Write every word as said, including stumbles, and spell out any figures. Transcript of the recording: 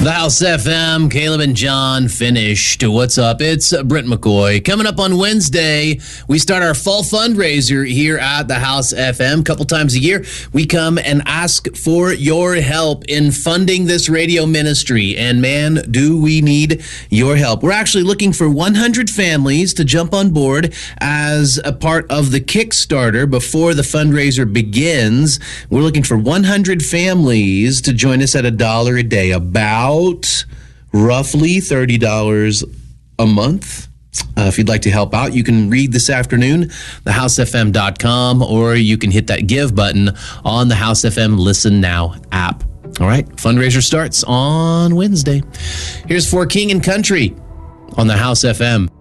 The House F M, Caleb and John finished. What's up? It's Brent McCoy. Coming up on Wednesday, we start our fall fundraiser here at the House F M. A couple times a year, we come and ask for your help in funding this radio ministry. And man, do we need your help. We're actually looking for one hundred families to jump on board as a part of the Kickstarter before the fundraiser begins. We're looking for one hundred families to join us at a dollar a day, about roughly thirty dollars a month. Uh, if you'd like to help out, you can read this afternoon, the house f m dot com, or you can hit that give button on the House F M Listen Now app. All right, fundraiser starts on Wednesday. Here's For King and Country on the House F M.